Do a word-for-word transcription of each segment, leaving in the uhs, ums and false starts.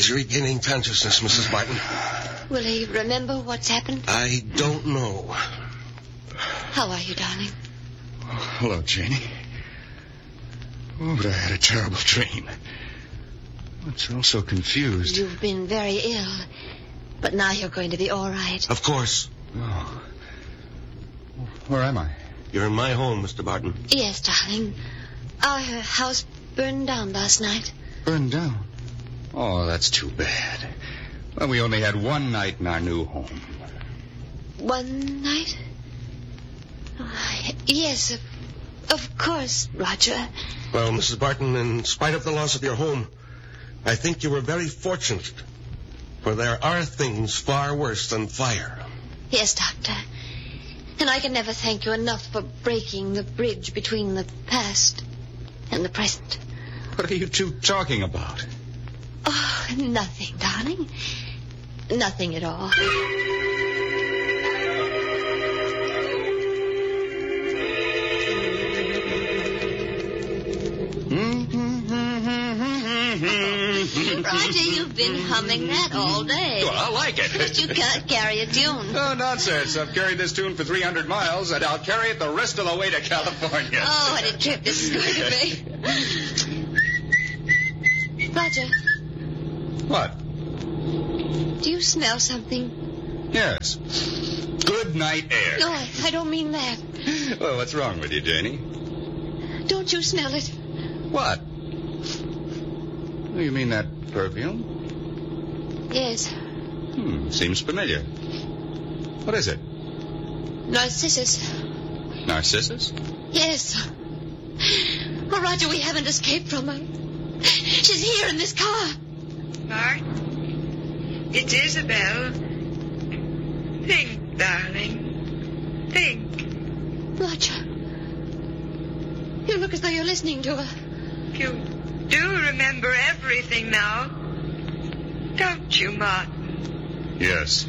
is regaining consciousness, Missus Barton. Will he remember what's happened? I don't know. How are you, darling? Oh, hello, Janie. Oh, but I had a terrible dream. I'm so, so confused. You've been very ill, but now you're going to be all right. Of course. Oh. Where am I? You're in my home, Mister Barton. Yes, darling. Our house burned down last night. Burned down? Oh, that's too bad. Well, we only had one night in our new home. One night? Oh, yes, of, of course, Roger. Well, Missus Barton, in spite of the loss of your home, I think you were very fortunate. For there are things far worse than fire. Yes, Doctor. And I can never thank you enough for breaking the bridge between the past and the present. What are you two talking about? Oh, nothing, darling. Nothing at all. Roger, you've been humming that all day. Well, I like it. But you can't carry a tune. Oh, nonsense. I've carried this tune for three hundred miles, and I'll carry it the rest of the way to California. Oh, what a trip this is going to be. Roger. What? Do you smell something? Yes. Good night air. No, I, I don't mean that. Well, what's wrong with you, Janie? Don't you smell it? What? Oh, you mean that perfume? Yes. Hmm, seems familiar. What is it? Narcissus. Narcissus? Yes. Oh, Roger, we haven't escaped from her. She's here in this car. Mark, it's Isabel. Think, darling. Think. Roger. You look as though you're listening to her. You do remember everything now. Don't you, Martin? Yes.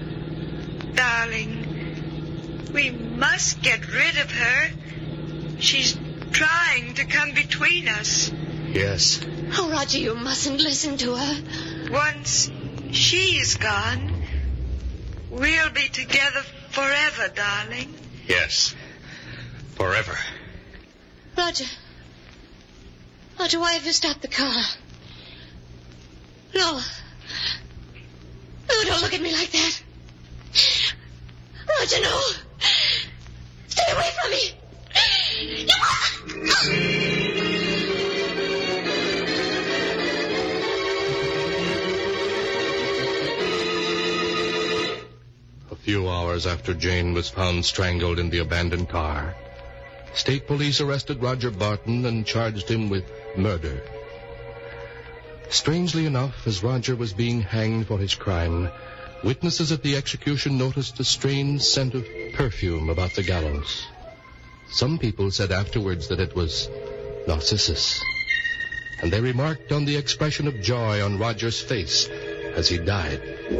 Darling, we must get rid of her. She's trying to come between us. Yes. Oh, Roger, you mustn't listen to her. Once she's gone, we'll be together forever, darling. Yes. Forever. Roger. Roger, why have you stopped the car? No. No, don't look at me like that. Roger, no. Stay away from me. You mustn't. A few hours after Jane was found strangled in the abandoned car, state police arrested Roger Barton and charged him with murder. Strangely enough, as Roger was being hanged for his crime, witnesses at the execution noticed a strange scent of perfume about the gallows. Some people said afterwards that it was Narcissus, and they remarked on the expression of joy on Roger's face as he died.